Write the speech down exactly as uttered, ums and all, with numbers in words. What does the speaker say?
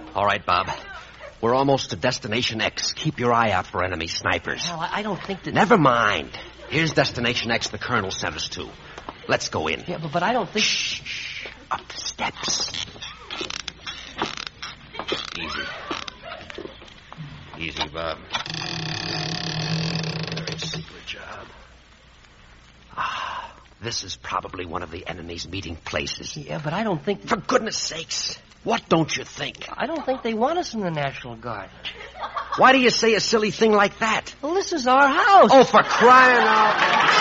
All right, Bob. We're almost to Destination X. Keep your eye out for enemy snipers. Well, I don't think that... Never mind. Here's Destination X the Colonel sent us to. Let's go in. Yeah, but, but I don't think... Shh, shh. Up the steps. Easy. Easy, Bob. Very secret job. Ah, this is probably one of the enemy's meeting places. Yeah, but I don't think... For goodness sakes, what don't you think? I don't think they want us in the National Guard. Why do you say a silly thing like that? Well, this is our house. Oh, for crying out...